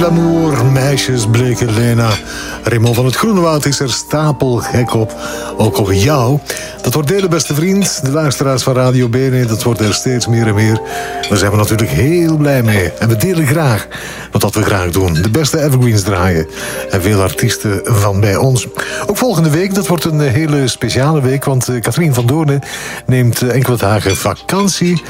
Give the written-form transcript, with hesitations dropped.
L'amour, meisjes, bleke Lena. Raymond van het Groenewoud is er stapelgek op. Ook op jou. Dat wordt delen, beste vriend. De luisteraars van Radio Bene, dat wordt er steeds meer en meer. Daar zijn we natuurlijk heel blij mee. En we delen graag wat we graag doen. De beste evergreens draaien. En veel artiesten van bij ons. Ook volgende week, dat wordt een hele speciale week. Want Katrien van Doornen neemt enkele dagen vakantie.